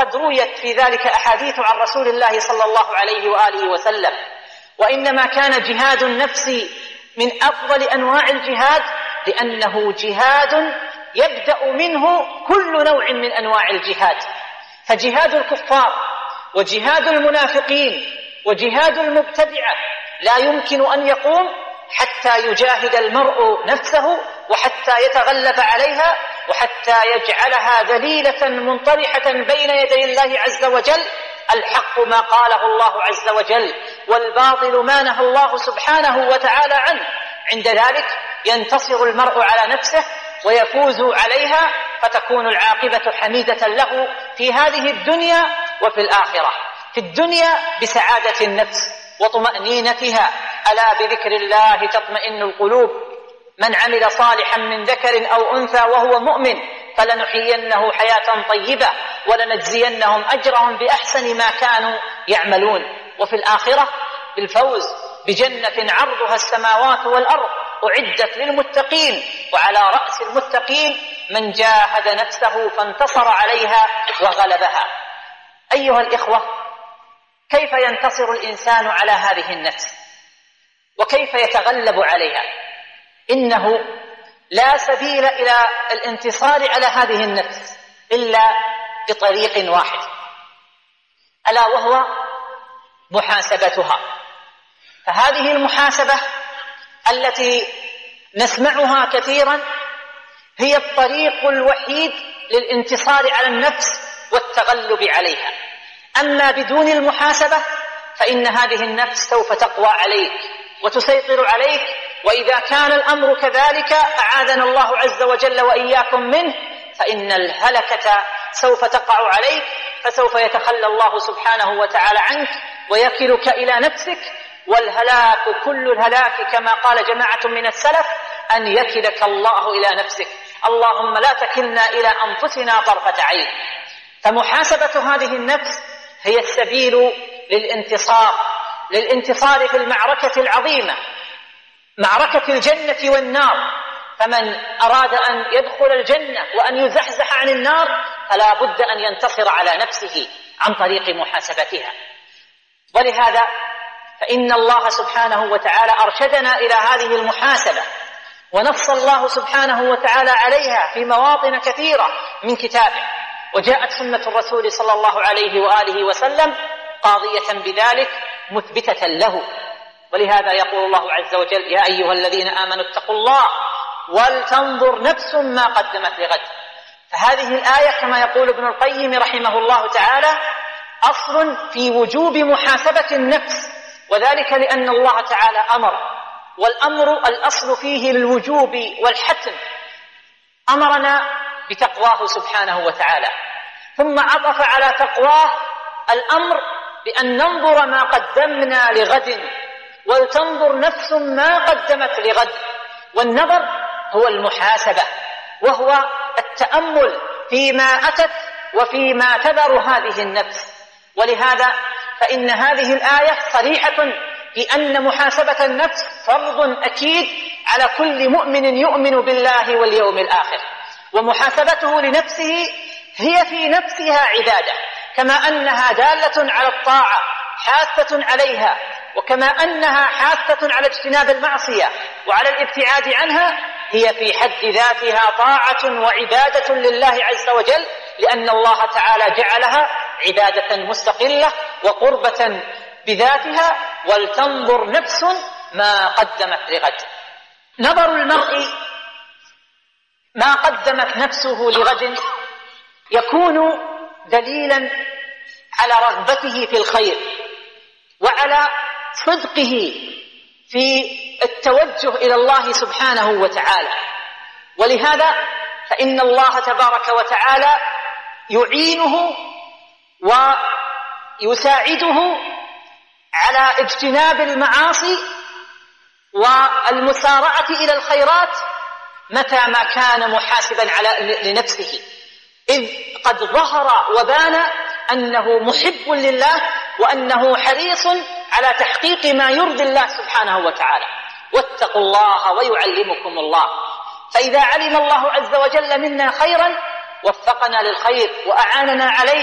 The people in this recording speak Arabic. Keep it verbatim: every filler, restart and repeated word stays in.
وقد رويت في ذلك أحاديث عن رسول الله صلى الله عليه وآله وسلم. وإنما كان جهاد النفس من أفضل أنواع الجهاد، لأنه جهاد يبدأ منه كل نوع من أنواع الجهاد. فجهاد الكفار وجهاد المنافقين وجهاد المبتدعة لا يمكن أن يقوم حتى يجاهد المرء نفسه، وحتى يتغلب عليها، وحتى يجعلها ذليلة منطرحة بين يدي الله عز وجل. الحق ما قاله الله عز وجل، والباطل ما نهى الله سبحانه وتعالى عنه. عند ذلك ينتصر المرء على نفسه ويفوز عليها، فتكون العاقبة حميدة له في هذه الدنيا وفي الآخرة. في الدنيا بسعادة النفس وطمأنينتها، ألا بذكر الله تطمئن القلوب. من عمل صالحا من ذكر أو أنثى وهو مؤمن فلنحيينه حياة طيبة ولنجزينهم أجرهم بأحسن ما كانوا يعملون. وفي الآخرة بالفوز بجنة عرضها السماوات والأرض أعدت للمتقين، وعلى رأس المتقين من جاهد نفسه فانتصر عليها وغلبها. أيها الإخوة، كيف ينتصر الإنسان على هذه النفس وكيف يتغلب عليها؟ إنه لا سبيل إلى الانتصار على هذه النفس إلا بطريق واحد، ألا وهو محاسبتها. فهذه المحاسبة التي نسمعها كثيرا هي الطريق الوحيد للانتصار على النفس والتغلب عليها. أما بدون المحاسبة فإن هذه النفس سوف تقوى عليك وتسيطر عليك، وإذا كان الأمر كذلك أعاذنا الله عز وجل وإياكم منه، فإن الهلكة سوف تقع عليك، فسوف يتخلى الله سبحانه وتعالى عنك ويكلك إلى نفسك. والهلاك كل الهلاك كما قال جماعة من السلف أن يكلك الله إلى نفسك، اللهم لا تكلنا إلى أنفسنا طرفة عين. فمحاسبة هذه النفس هي السبيل للانتصار للانتصار في المعركة العظيمة، معركة الجنة والنار. فمن أراد أن يدخل الجنة وأن يزحزح عن النار فلا بد أن ينتصر على نفسه عن طريق محاسبتها. ولهذا فإن الله سبحانه وتعالى أرشدنا إلى هذه المحاسبة، ونص الله سبحانه وتعالى عليها في مواطن كثيرة من كتابه، وجاءت سنة الرسول صلى الله عليه وآله وسلم قاضية بذلك مثبتة له. ولهذا يقول الله عز وجل: يا أيها الذين آمنوا اتقوا الله ولتنظر نفس ما قدمت لغد. فهذه الآية كما يقول ابن القيم رحمه الله تعالى أصل في وجوب محاسبة النفس، وذلك لأن الله تعالى أمر، والأمر الأصل فيه للوجوب والحتم. أمرنا بتقواه سبحانه وتعالى، ثم عطف على تقواه الأمر بأن ننظر ما قدمنا لغد، ولتنظر نفس ما قدمت لغد. والنظر هو المحاسبة، وهو التأمل فيما أتت وفيما تذر هذه النفس. ولهذا فإن هذه الآية صريحة في أن محاسبة النفس فرض أكيد على كل مؤمن يؤمن بالله واليوم الآخر. ومحاسبته لنفسه هي في نفسها عبادة، كما أنها دالة على الطاعة حاثة عليها، وكما أنها حاثة على اجتناب المعصية وعلى الابتعاد عنها، هي في حد ذاتها طاعة وعبادة لله عز وجل، لأن الله تعالى جعلها عبادة مستقلة وقربة بذاتها. ولتنظر نفس ما قدمت لغد. نظر المرء ما قدمت نفسه لغد يكون دليلا على رغبته في الخير وعلى صدقه في التوجه إلى الله سبحانه وتعالى. ولهذا فإن الله تبارك وتعالى يعينه ويساعده على اجتناب المعاصي والمسارعة إلى الخيرات متى ما كان محاسبا على لنفسه، إذ قد ظهر وبان أنه محب لله وأنه حريص على تحقيق ما يرضي الله سبحانه وتعالى. واتقوا الله ويعلمكم الله. فإذا علم الله عز وجل منا خيرا وفقنا للخير وأعاننا عليه